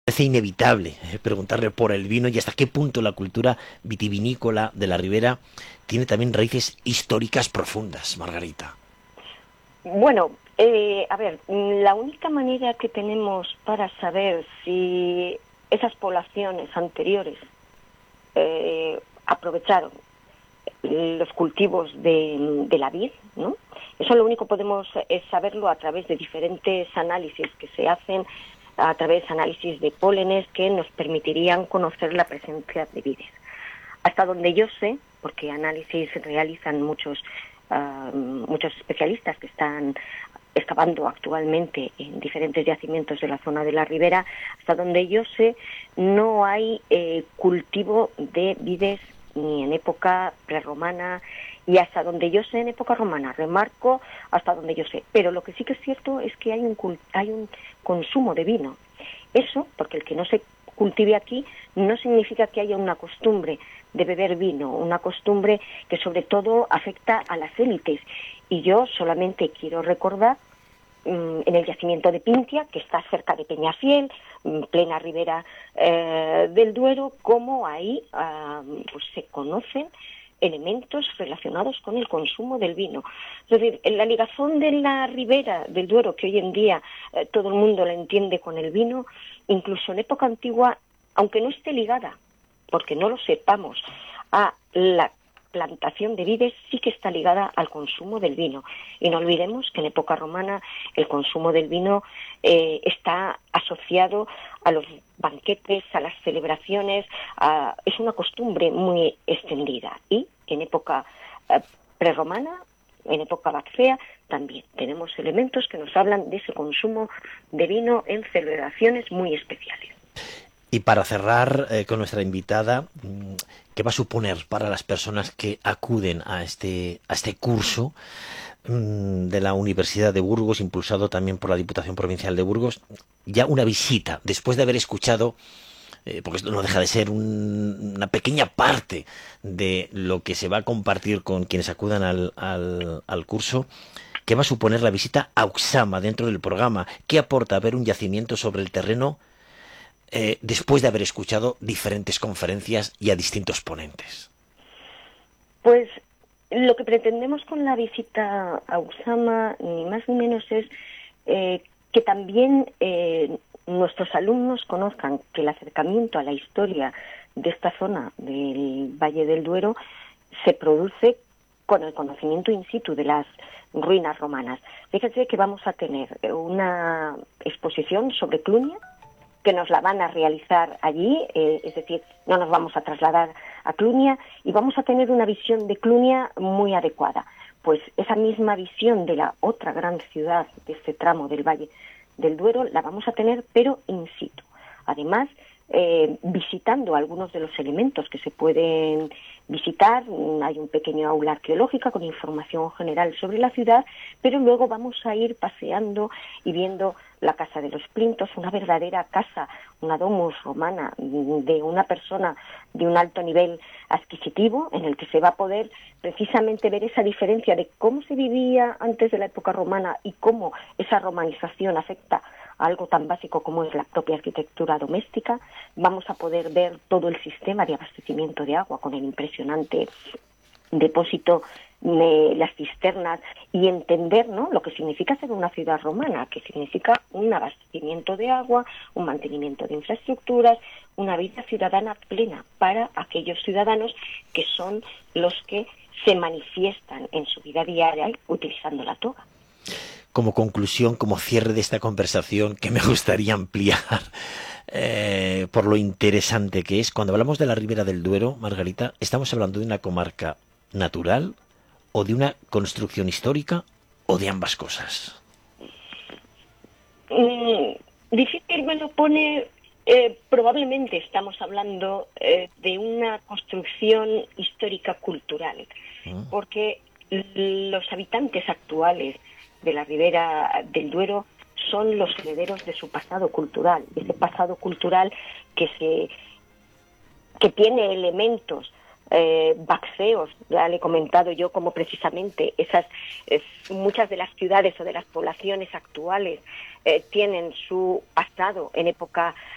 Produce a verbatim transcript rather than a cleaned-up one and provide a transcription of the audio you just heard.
Parece inevitable eh, preguntarle por el vino y hasta qué punto la cultura vitivinícola de la Ribera tiene también raíces históricas profundas, Margarita. Bueno, eh, a ver, la única manera que tenemos para saber si esas poblaciones anteriores eh, aprovecharon los cultivos de, de la vid, ¿no? Eso lo único podemos es saberlo a través de diferentes análisis que se hacen, a través de análisis de pólenes que nos permitirían conocer la presencia de vides. Hasta donde yo sé, porque análisis realizan muchos uh, muchos especialistas que están excavando actualmente en diferentes yacimientos de la zona de la Ribera, hasta donde yo sé no hay eh, cultivo de vides ni en época prerromana, y hasta donde yo sé en época romana, remarco hasta donde yo sé, pero lo que sí que es cierto es que hay un hay un consumo de vino. Eso, porque el que no se cultive aquí no significa que haya una costumbre de beber vino, una costumbre que sobre todo afecta a las élites. Y yo solamente quiero recordar mmm, en el yacimiento de Pintia, que está cerca de Peñafiel, en plena ribera eh, del Duero, cómo ahí uh, pues se conocen elementos relacionados con el consumo del vino. Es decir, la ligazón de la ribera del Duero, que hoy en día eh, todo el mundo la entiende con el vino, incluso en época antigua, aunque no esté ligada, porque no lo sepamos, a la plantación de vides, sí que está ligada al consumo del vino. Y no olvidemos que en época romana el consumo del vino eh, está asociado a los banquetes, a las celebraciones, a, es una costumbre muy extendida. Y en época eh, prerromana, en época vaccea, también tenemos elementos que nos hablan de ese consumo de vino en celebraciones muy especiales. Y para cerrar eh, con nuestra invitada, ¿qué va a suponer para las personas que acuden a este, a este curso mmm, de la Universidad de Burgos, impulsado también por la Diputación Provincial de Burgos, ya una visita, después de haber escuchado, eh, porque esto no deja de ser un, una pequeña parte de lo que se va a compartir con quienes acudan al, al, al curso? ¿Qué va a suponer la visita a Uxama dentro del programa? ¿Qué aporta ver un yacimiento sobre el terreno Eh, después de haber escuchado diferentes conferencias y a distintos ponentes? Pues lo que pretendemos con la visita a Uxama, ni más ni menos, es eh, que también eh, nuestros alumnos conozcan que el acercamiento a la historia de esta zona del Valle del Duero se produce con el conocimiento in situ de las ruinas romanas. Fíjense que vamos a tener una exposición sobre Clunia, que nos la van a realizar allí, eh, es decir, no nos vamos a trasladar a Clunia, y vamos a tener una visión de Clunia muy adecuada. Pues esa misma visión de la otra gran ciudad de este tramo del Valle del Duero la vamos a tener, pero in situ. Además, eh, visitando algunos de los elementos que se pueden visitar, hay un pequeño aula arqueológica con información general sobre la ciudad, pero luego vamos a ir paseando y viendo la Casa de los Plintos, una verdadera casa, una domus romana de una persona de un alto nivel adquisitivo, en el que se va a poder precisamente ver esa diferencia de cómo se vivía antes de la época romana y cómo esa romanización afecta a algo tan básico como es la propia arquitectura doméstica. Vamos a poder ver todo el sistema de abastecimiento de agua con el impresionante depósito de las cisternas y entender, ¿no?, lo que significa ser una ciudad romana, que significa un abastecimiento de agua, un mantenimiento de infraestructuras, una vida ciudadana plena para aquellos ciudadanos que son los que se manifiestan en su vida diaria utilizando la toga. Como conclusión, como cierre de esta conversación, que me gustaría ampliar eh, por lo interesante que es, cuando hablamos de la Ribera del Duero, Margarita, ¿estamos hablando de una comarca natural o de una construcción histórica o de ambas cosas? Mm, difícil me lo pone. Eh, probablemente estamos hablando eh, de una construcción histórica cultural, mm. porque los habitantes actuales de la Ribera del Duero son los herederos de su pasado cultural, ese pasado cultural que se que tiene elementos eh, vacceos, ya le he comentado yo como precisamente esas eh, muchas de las ciudades o de las poblaciones actuales eh, tienen su pasado en época